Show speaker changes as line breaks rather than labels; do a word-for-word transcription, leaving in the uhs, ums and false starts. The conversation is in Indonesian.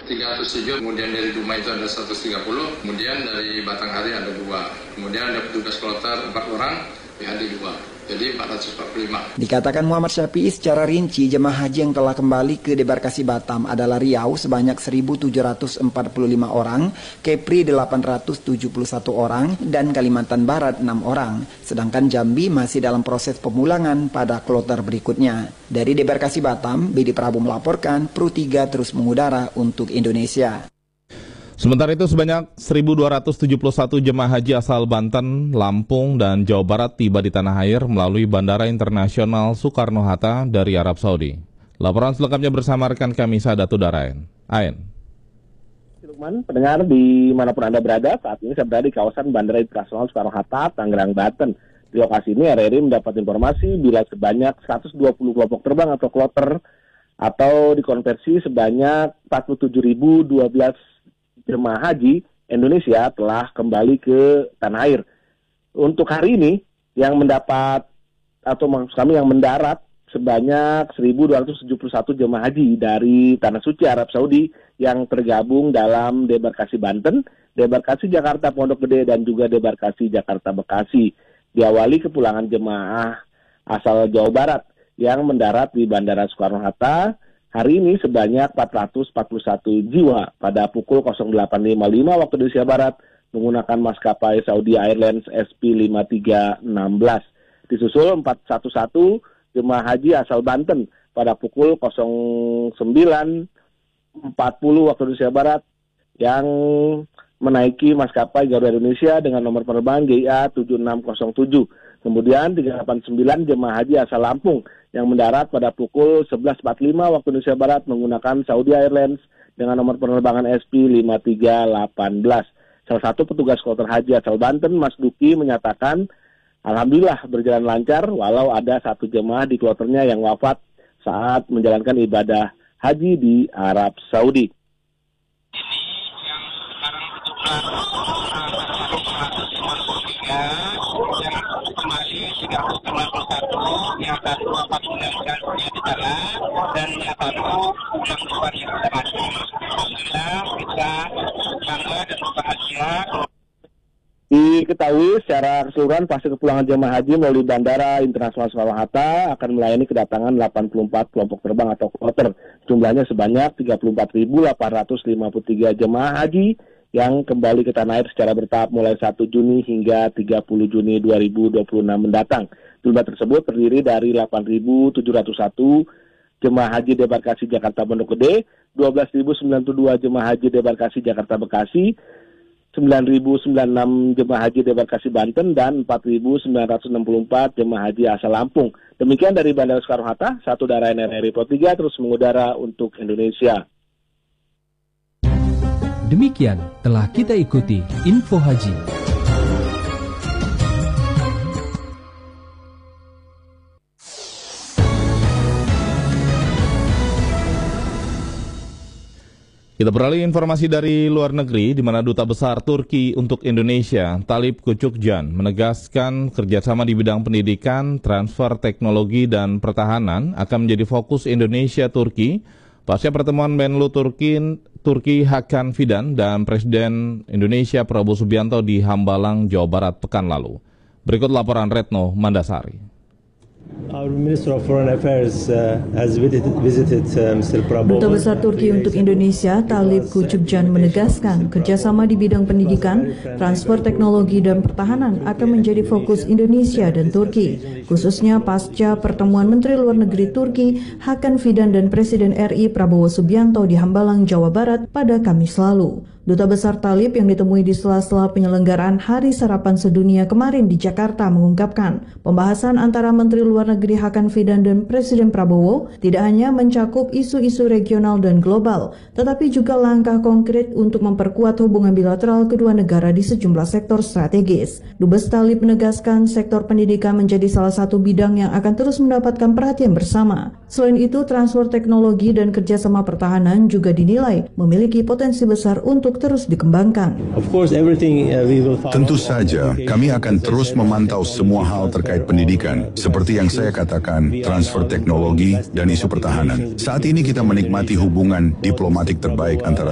tiga ratus tujuh, kemudian dari Dumai itu ada seratus tiga puluh, kemudian dari Batanghari ada dua, kemudian ada petugas kloter empat orang, P H D dua. Jadi empat ratus empat puluh lima.
Dikatakan Muhammad Syafi'i secara rinci, jemaah haji yang telah kembali ke debarkasi Batam adalah Riau sebanyak seribu tujuh ratus empat puluh lima orang, Kepri delapan ratus tujuh puluh satu orang, dan Kalimantan Barat enam orang. Sedangkan Jambi masih dalam proses pemulangan pada kloter berikutnya. Dari debarkasi Batam, Bedi Prabu melaporkan Pru tiga terus mengudara untuk Indonesia.
Sementara itu sebanyak seribu dua ratus tujuh puluh satu jemaah haji asal Banten, Lampung, dan Jawa Barat tiba di tanah air melalui Bandara Internasional Soekarno-Hatta dari Arab Saudi. Laporan selengkapnya bersama rekan kami Sadatu Daraen. Ain.
Lukman, pendengar dimanapun Anda berada, saat ini saya berada di kawasan Bandara Internasional Soekarno-Hatta, Tangerang, Banten. Di lokasi ini R R I mendapat informasi bila sebanyak seratus dua puluh kelompok terbang atau kloter atau dikonversi sebanyak empat puluh tujuh ribu dua belas jemaah haji Indonesia telah kembali ke tanah air. Untuk hari ini yang mendapat atau maksud kami yang mendarat sebanyak seribu dua ratus tujuh puluh satu jemaah haji dari Tanah Suci Arab Saudi yang tergabung dalam debarkasi Banten, debarkasi Jakarta Pondok Gede, dan juga debarkasi Jakarta Bekasi. Diawali kepulangan jemaah asal Jawa Barat yang mendarat di Bandara Soekarno-Hatta hari ini sebanyak empat ratus empat puluh satu jiwa pada pukul delapan lima puluh lima waktu Indonesia Barat menggunakan maskapai Saudi Airlines S P lima tiga enam belas. Disusul empat ratus sebelas jemaah haji asal Banten pada pukul sembilan empat puluh waktu Indonesia Barat yang menaiki maskapai Garuda Indonesia dengan nomor penerbangan G I A tujuh enam nol tujuh. Kemudian tiga ratus delapan puluh sembilan jemaah haji asal Lampung yang mendarat pada pukul sebelas empat puluh lima waktu Indonesia Barat menggunakan Saudi Airlines dengan nomor penerbangan S P lima tiga satu delapan. Salah satu petugas kloter haji asal Banten, Mas Duki, menyatakan alhamdulillah berjalan lancar walau ada satu jemaah di kloternya yang wafat saat menjalankan ibadah haji di Arab Saudi.
tiga ratus lima puluh satu yang satu empat puluh sembilan di sana dan yang satu enam korban yang sudah mati. Alhamdulillah kita bangga dan bahagia.
Diketahui secara keseluruhan fase kepulangan jemaah haji melalui Bandara Internasional Soekarno-Hatta akan melayani kedatangan delapan puluh empat kelompok terbang atau kloter. Jumlahnya sebanyak tiga puluh empat ribu delapan ratus lima puluh tiga jemaah haji yang kembali ke tanah air secara bertahap mulai satu Juni hingga tiga puluh Juni dua ribu dua puluh enam mendatang. Jumlah tersebut terdiri dari delapan ribu tujuh ratus satu jemaah haji debarkasi Jakarta Pondok Gede, dua belas ribu sembilan puluh dua jemaah haji debarkasi Jakarta Bekasi, sembilan ribu sembilan puluh enam jemaah haji debarkasi Banten, dan empat ribu sembilan ratus enam puluh empat jemaah haji asal Lampung. Demikian dari Bandara Soekarno-Hatta, Satu Daraen R R I Pro tiga terus mengudara untuk Indonesia.
Demikian telah kita ikuti Info Haji.
Kita beralih informasi dari luar negeri, di mana Duta Besar Turki untuk Indonesia, Talip Küçükcan, menegaskan kerjasama di bidang pendidikan, transfer teknologi, dan pertahanan akan menjadi fokus Indonesia-Turki pasca pertemuan Menlu Turki, Turki Hakan Fidan dan Presiden Indonesia Prabowo Subianto di Hambalang, Jawa Barat pekan lalu. Berikut laporan Retno Mandasari.
Our Minister of Foreign Affairs uh, has visited, visited uh, Mister Prabowo.
Duta Besar Turki untuk Indonesia, Talip Küçükcan, menegaskan kerjasama di bidang pendidikan, transfer teknologi, dan pertahanan akan menjadi fokus Indonesia dan Turki, khususnya pasca pertemuan Menteri Luar Negeri Turki Hakan Fidan dan Presiden R I Prabowo Subianto di Hambalang, Jawa Barat pada Kamis lalu. Duta Besar Talip yang ditemui di sela-sela penyelenggaraan Hari Sarapan Sedunia kemarin di Jakarta mengungkapkan pembahasan antara Menteri Luar Negeri Hakan Fidan dan Presiden Prabowo tidak hanya mencakup isu-isu regional dan global, tetapi juga langkah konkret untuk memperkuat hubungan bilateral kedua negara di sejumlah sektor strategis. Dubes Talip menegaskan sektor pendidikan menjadi salah satu bidang yang akan terus mendapatkan perhatian bersama. Selain itu, transfer teknologi dan kerjasama pertahanan juga dinilai memiliki potensi besar untuk terus dikembangkan.
Tentu saja, kami akan terus memantau semua hal terkait pendidikan, seperti yang saya katakan, transfer teknologi dan isu pertahanan. Saat ini kita menikmati hubungan diplomatik terbaik antara